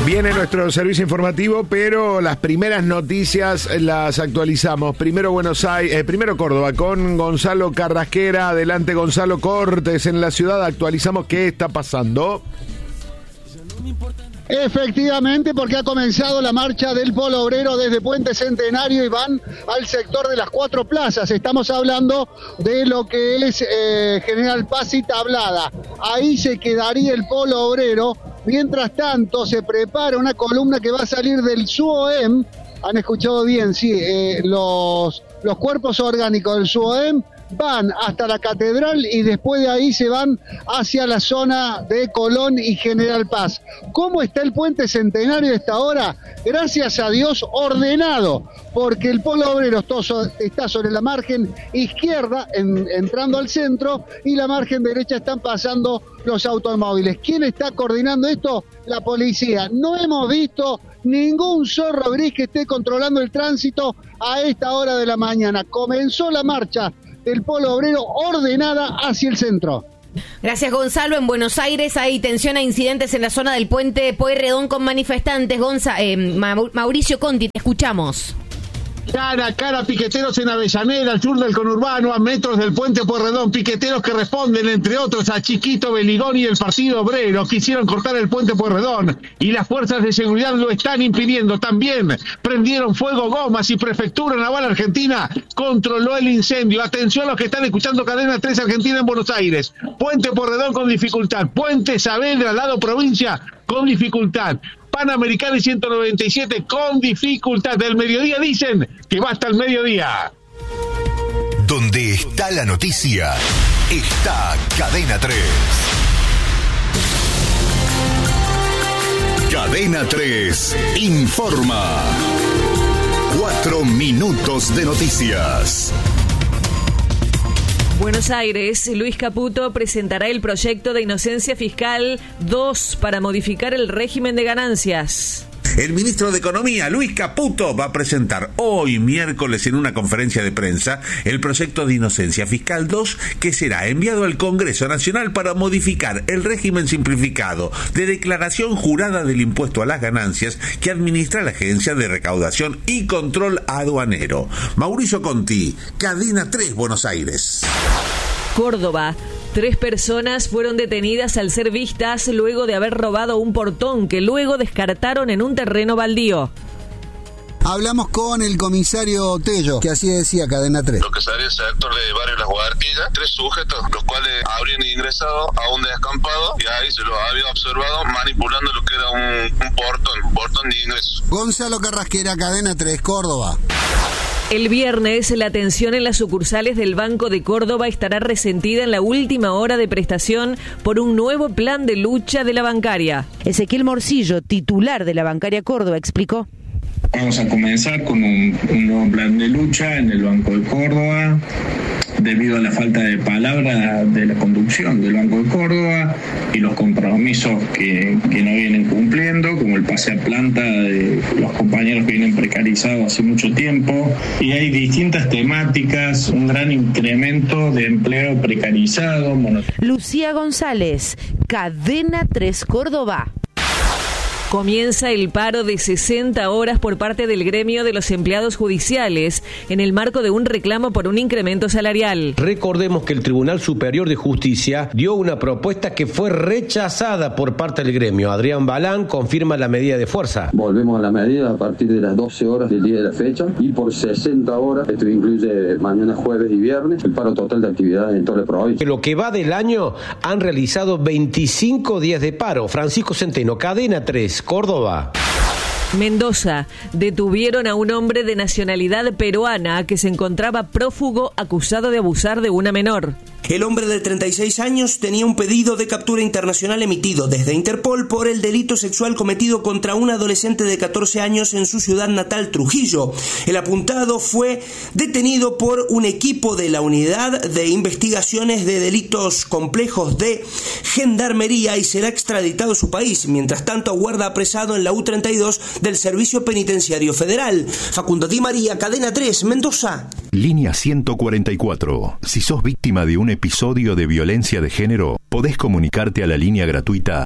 Viene nuestro servicio informativo, pero las primeras noticias las actualizamos. Primero primero Córdoba con Gonzalo Carrasquera. Adelante, Gonzalo Cortes. En la ciudad actualizamos qué está pasando. Efectivamente, porque ha comenzado la marcha del Polo Obrero desde Puente Centenario y van al sector de las 4 plazas. Estamos hablando de lo que es General Paz y Tablada. Ahí se quedaría el Polo Obrero. Mientras tanto, se prepara una columna que va a salir del SUOEM. Han escuchado bien, sí, los cuerpos orgánicos del SUOEM van hasta la catedral y después de ahí se van hacia la zona de Colón y General Paz. ¿Cómo está el Puente Centenario a esta hora? Gracias a Dios ordenado, porque el Polo Obrero está sobre la margen izquierda, entrando al centro, y la margen derecha están pasando los automóviles. ¿Quién está coordinando esto? La policía. No hemos visto ningún zorro gris que esté controlando el tránsito a esta hora de la mañana. Comenzó la marcha del Polo Obrero ordenada hacia el centro. Gracias, Gonzalo. En Buenos Aires hay tensión e incidentes en la zona del puente Pueyrredón con manifestantes. Mauricio Conti, te escuchamos. Cara a cara, piqueteros en Avellaneda, al sur del conurbano, a metros del puente Pueyrredón. Piqueteros que responden, entre otros, a Chiquito Beligón y el Partido Obrero. Quisieron cortar el puente Pueyrredón y las fuerzas de seguridad lo están impidiendo. También prendieron fuego gomas y Prefectura Naval Argentina controló el incendio. Atención a los que están escuchando Cadena 3 Argentina en Buenos Aires. Puente Pueyrredón con dificultad. Puente Saavedra, al lado provincia, con dificultad. Panamericana y 197 con dificultad. Del mediodía dicen que va hasta el mediodía. Donde está la noticia, está Cadena 3. Cadena 3 informa. 4 minutos de noticias. Buenos Aires, Luis Caputo presentará el proyecto de inocencia fiscal 2 para modificar el régimen de ganancias. El ministro de Economía, Luis Caputo, va a presentar hoy miércoles en una conferencia de prensa el proyecto de inocencia fiscal 2 que será enviado al Congreso Nacional para modificar el régimen simplificado de declaración jurada del impuesto a las ganancias que administra la Agencia de Recaudación y Control Aduanero. Mauricio Conti, Cadena 3, Buenos Aires. Córdoba. 3 personas fueron detenidas al ser vistas luego de haber robado un portón que luego descartaron en un terreno baldío. Hablamos con el comisario Tello, que así decía Cadena 3. Lo que sería el sector de Barrio Las Guartillas, 3 sujetos, los cuales habrían ingresado a un descampado y ahí se los había observado manipulando lo que era un portón de ingreso. Gonzalo Carrasquera, Cadena 3, Córdoba. El viernes, la atención en las sucursales del Banco de Córdoba estará resentida en la última hora de prestación por un nuevo plan de lucha de la bancaria. Ezequiel Morcillo, titular de la Bancaria Córdoba, explicó. Vamos a comenzar con un nuevo plan de lucha en el Banco de Córdoba, debido a la falta de palabra de la conducción del Banco de Córdoba y los compromisos que no vienen cumpliendo, como el pase a planta de los compañeros que vienen precarizados hace mucho tiempo. Y hay distintas temáticas, un gran incremento de empleo precarizado. Lucía González, Cadena 3 Córdoba. Comienza el paro de 60 horas por parte del gremio de los empleados judiciales en el marco de un reclamo por un incremento salarial. Recordemos que el Tribunal Superior de Justicia dio una propuesta que fue rechazada por parte del gremio. Adrián Balán confirma la medida de fuerza. Volvemos a la medida a partir de las 12 horas del día de la fecha y por 60 horas, esto incluye mañana, jueves y viernes, el paro total de actividades en toda la provincia. Lo que va del año han realizado 25 días de paro. Francisco Centeno, Cadena 3. Córdoba. Mendoza. Detuvieron a un hombre de nacionalidad peruana que se encontraba prófugo acusado de abusar de una menor. El hombre de 36 años tenía un pedido de captura internacional emitido desde Interpol por el delito sexual cometido contra un adolescente de 14 años en su ciudad natal, Trujillo. El apuntado fue detenido por un equipo de la Unidad de Investigaciones de Delitos Complejos de Gendarmería y será extraditado a su país. Mientras tanto, aguarda apresado en la U32 del Servicio Penitenciario Federal. Facundo Di María, Cadena 3, Mendoza. Línea 144. Si sos víctima de un episodio de violencia de género, podés comunicarte a la línea gratuita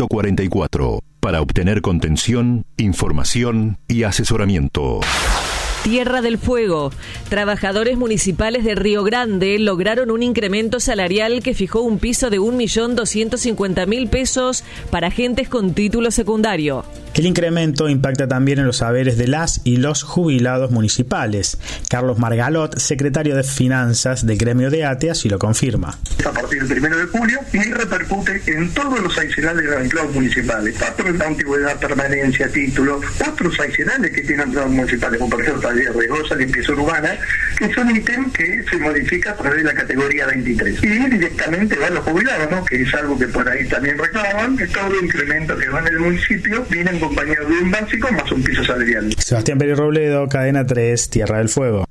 144 para obtener contención, información y asesoramiento. Tierra del Fuego. Trabajadores municipales de Río Grande lograron un incremento salarial que fijó un piso de 1.250.000 pesos para agentes con título secundario. El incremento impacta también en los saberes de las y los jubilados municipales. Carlos Margalot, secretario de Finanzas del gremio de ATE, así lo confirma. A partir del 1 de julio y repercute en todos los aislados de los empleados municipales. Patrón de antigüedad, permanencia, título, otros aislados que tienen empleados municipales, como por ejemplo taller, riesgosa, limpieza urbana, que son ítems que se modifica a través de la categoría 23. Y directamente van los jubilados, ¿no? Que es algo que por ahí también reclaman, que todo el incremento que va en el municipio viene acompañado de un básico más un piso salarial. Sebastián Pérez Robledo, Cadena 3, Tierra del Fuego.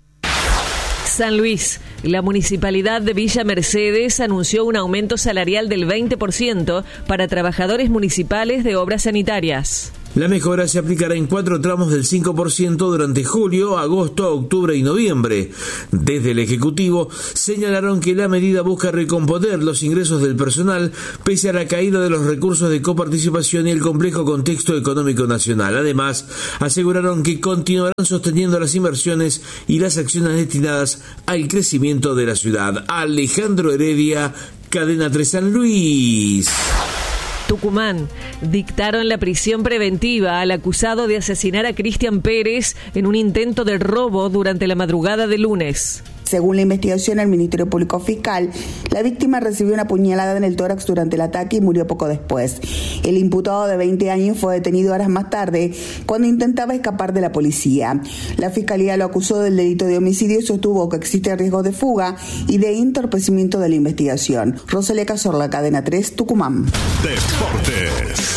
San Luis. La Municipalidad de Villa Mercedes anunció un aumento salarial del 20% para trabajadores municipales de obras sanitarias. La mejora se aplicará en 4 tramos del 5% durante julio, agosto, octubre y noviembre. Desde el Ejecutivo señalaron que la medida busca recomponer los ingresos del personal pese a la caída de los recursos de coparticipación y el complejo contexto económico nacional. Además, aseguraron que continuarán sosteniendo las inversiones y las acciones destinadas al crecimiento de la ciudad. Alejandro Heredia, Cadena 3 San Luis. Tucumán. Dictaron la prisión preventiva al acusado de asesinar a Cristian Pérez en un intento de robo durante la madrugada de lunes. Según la investigación del Ministerio Público Fiscal, la víctima recibió una puñalada en el tórax durante el ataque y murió poco después. El imputado de 20 años fue detenido horas más tarde cuando intentaba escapar de la policía. La Fiscalía lo acusó del delito de homicidio y sostuvo que existe riesgo de fuga y de entorpecimiento de la investigación. Rosalía Cazorla, Cadena 3, Tucumán. Deportes.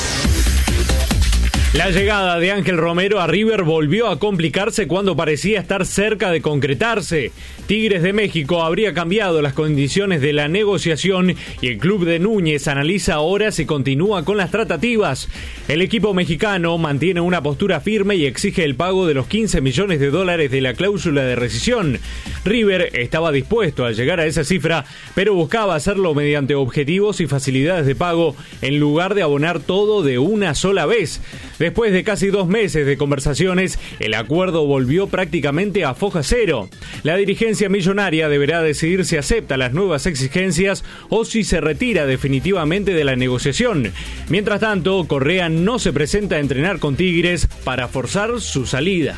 La llegada de Ángel Romero a River volvió a complicarse cuando parecía estar cerca de concretarse. Tigres de México habría cambiado las condiciones de la negociación y el club de Núñez analiza ahora si continúa con las tratativas. El equipo mexicano mantiene una postura firme y exige el pago de los $15 millones de la cláusula de rescisión. River estaba dispuesto a llegar a esa cifra, pero buscaba hacerlo mediante objetivos y facilidades de pago en lugar de abonar todo de una sola vez. Después de casi 2 meses de conversaciones, el acuerdo volvió prácticamente a foja cero. La dirigencia millonaria deberá decidir si acepta las nuevas exigencias o si se retira definitivamente de la negociación. Mientras tanto, Correa no se presenta a entrenar con Tigres para forzar su salida.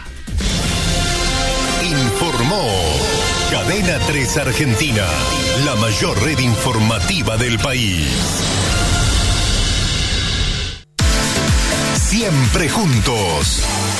Informó Cadena 3 Argentina, la mayor red informativa del país. Siempre juntos.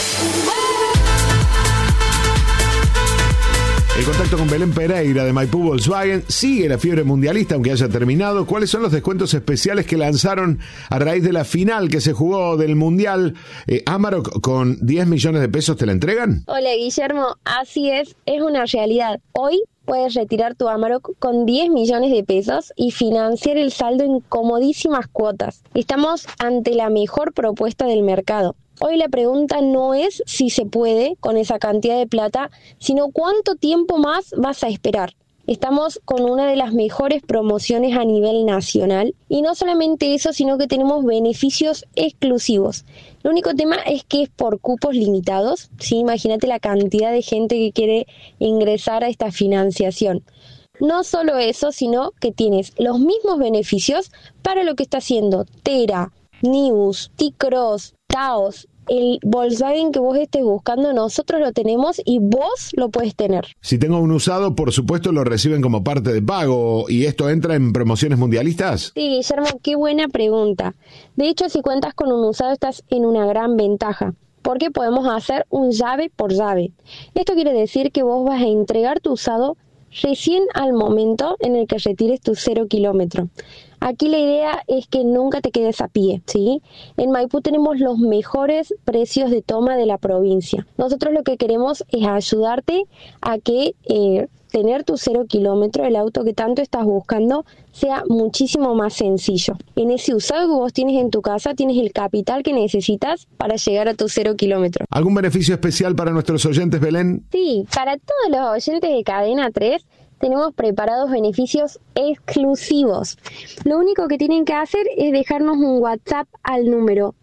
El contacto con Belén Pereira de Maipú Volkswagen. Sigue la fiebre mundialista, aunque haya terminado. ¿Cuáles son los descuentos especiales que lanzaron a raíz de la final que se jugó del Mundial? Amarok, con 10 millones de pesos, ¿te la entregan? Hola, Guillermo. Así es una realidad. Hoy puedes retirar tu Amarok con 10 millones de pesos y financiar el saldo en comodísimas cuotas. Estamos ante la mejor propuesta del mercado. Hoy la pregunta no es si se puede con esa cantidad de plata, sino cuánto tiempo más vas a esperar. Estamos con una de las mejores promociones a nivel nacional y no solamente eso, sino que tenemos beneficios exclusivos. El único tema es que es por cupos limitados, ¿sí? Imagínate la cantidad de gente que quiere ingresar a esta financiación. No solo eso, sino que tienes los mismos beneficios para lo que está haciendo Tera, Nibus, T-Cross, Taos. El Volkswagen que vos estés buscando, nosotros lo tenemos y vos lo puedes tener. Si tengo un usado, por supuesto lo reciben como parte de pago. ¿Y esto entra en promociones mundialistas? Sí, Guillermo, qué buena pregunta. De hecho, si cuentas con un usado, estás en una gran ventaja, porque podemos hacer un llave por llave. Esto quiere decir que vos vas a entregar tu usado recién al momento en el que retires tu 0 kilómetro. Aquí la idea es que nunca te quedes a pie, ¿sí? En Maipú tenemos los mejores precios de toma de la provincia. Nosotros lo que queremos es ayudarte a que tener tu 0 kilómetro, el auto que tanto estás buscando, sea muchísimo más sencillo. En ese usado que vos tienes en tu casa, tienes el capital que necesitas para llegar a tu 0 kilómetro. ¿Algún beneficio especial para nuestros oyentes, Belén? Sí, para todos los oyentes de Cadena 3, tenemos preparados beneficios exclusivos. Lo único que tienen que hacer es dejarnos un WhatsApp al número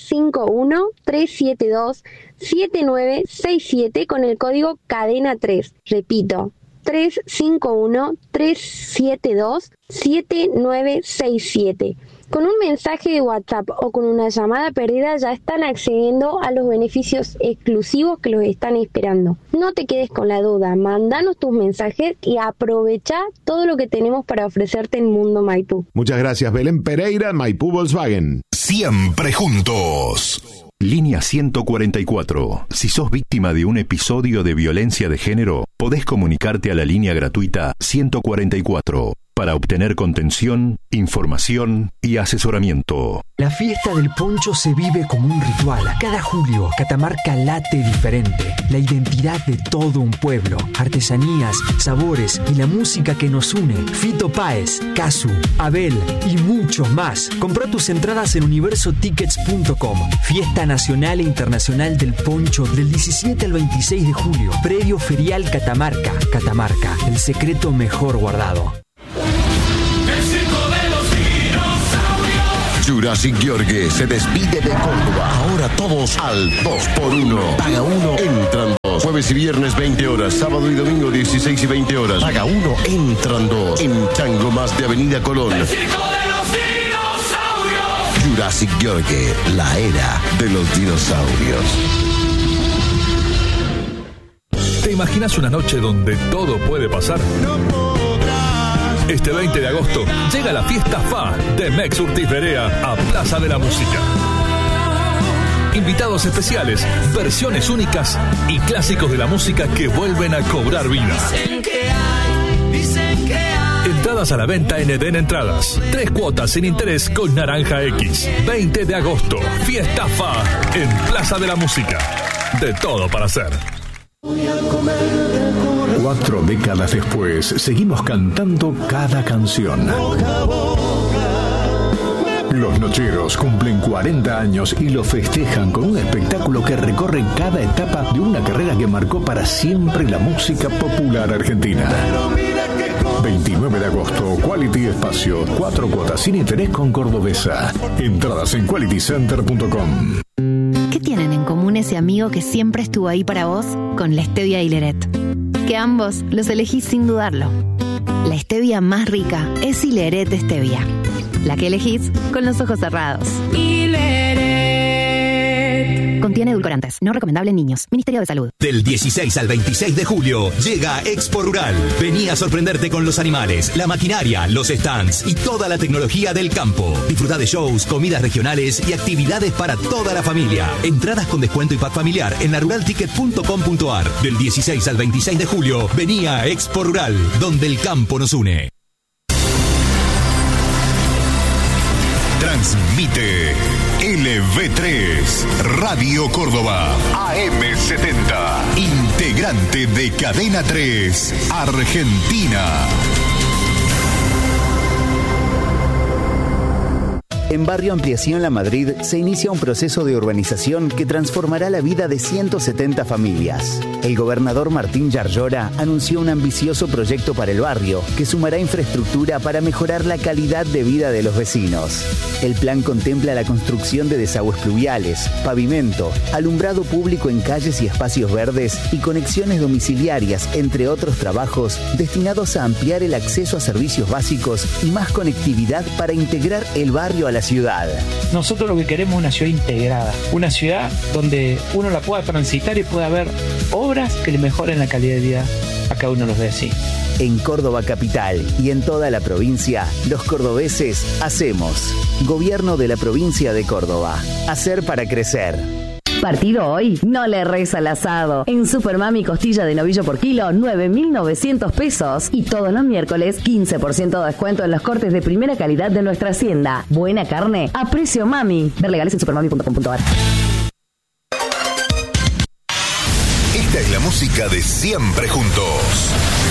351-372-7967 con el código cadena3. Repito, 351-372-7967. Con un mensaje de WhatsApp o con una llamada perdida ya están accediendo a los beneficios exclusivos que los están esperando. No te quedes con la duda, mandanos tus mensajes y aprovecha todo lo que tenemos para ofrecerte en Mundo Maipú. Muchas gracias, Belén Pereira, Maipú Volkswagen. Siempre juntos. Línea 144. Si sos víctima de un episodio de violencia de género, podés comunicarte a la línea gratuita 144 para obtener contención, información y asesoramiento. La fiesta del poncho se vive como un ritual. Cada julio, Catamarca late diferente. La identidad de todo un pueblo, artesanías, sabores y la música que nos une. Fito Páez, Casu, Abel y muchos más. Comprá tus entradas en universotickets.com. Fiesta nacional e internacional del poncho del 17 al 26 de julio. Predio Ferial Catamarca. Catamarca, el secreto mejor guardado. Jurassic Gheorghe se despide de Córdoba. Ahora todos al 2x1. Paga 1, entran 2. Jueves y viernes 20 horas. Sábado y domingo 16 y 20 horas. Paga 1, entran 2. En Tango Más de Avenida Colón. El circo de los dinosaurios. Jurassic Gheorghe, la era de los dinosaurios. ¿Te imaginas una noche donde todo puede pasar? No podrás. Este 20 de agosto llega la fiesta FA de Mex Urtiz Berea a Plaza de la Música. Invitados especiales, versiones únicas y clásicos de la música que vuelven a cobrar vida. Dicen que hay. Entradas a la venta en Eden Entradas. 3 cuotas sin interés con Naranja X. 20 de agosto, fiesta FA en Plaza de la Música. De todo para hacer. 4 décadas después, seguimos cantando cada canción. Los Nocheros cumplen 40 años y lo festejan con un espectáculo que recorre cada etapa de una carrera que marcó para siempre la música popular argentina. 29 de agosto, Quality Espacio, 4 cuotas sin interés con Cordobesa. Entradas en qualitycenter.com. ¿Qué tienen en común ese amigo que siempre estuvo ahí para vos con la stevia y Hileret? Que ambos los elegís sin dudarlo. La stevia más rica es Hileret Stevia, la que elegís con los ojos cerrados. Hileret. Contiene edulcorantes, no recomendable en niños. Ministerio de Salud. Del 16 al 26 de julio llega Expo Rural. Vení a sorprenderte con los animales, la maquinaria, los stands y toda la tecnología del campo. Disfrutá de shows, comidas regionales y actividades para toda la familia. Entradas con descuento y pack familiar en laruralticket.com.ar. Del 16 al 26 de julio, vení a Expo Rural, donde el campo nos une. Transmite LV3 Radio Córdoba AM70, integrante de Cadena 3 Argentina. En Barrio Ampliación La Madrid se inicia un proceso de urbanización que transformará la vida de 170 familias. El gobernador Martín Yarlora anunció un ambicioso proyecto para el barrio que sumará infraestructura para mejorar la calidad de vida de los vecinos. El plan contempla la construcción de desagües pluviales, pavimento, alumbrado público en calles y espacios verdes y conexiones domiciliarias, entre otros trabajos destinados a ampliar el acceso a servicios básicos y más conectividad para integrar el barrio a la ciudad. Nosotros lo que queremos es una ciudad integrada, una ciudad donde uno la pueda transitar y pueda ver obras que le mejoren la calidad de vida a cada uno de los vecinos. En Córdoba capital y en toda la provincia, los cordobeses hacemos. Gobierno de la provincia de Córdoba. Hacer para crecer. Partido hoy, no le erres al asado. En Supermami costilla de novillo por kilo, 9.900 pesos. Y todos los miércoles, 15% de descuento en los cortes de primera calidad de nuestra hacienda. Buena carne a precio mami. Ver legales en supermami.com.ar. Esta es la música de Siempre Juntos.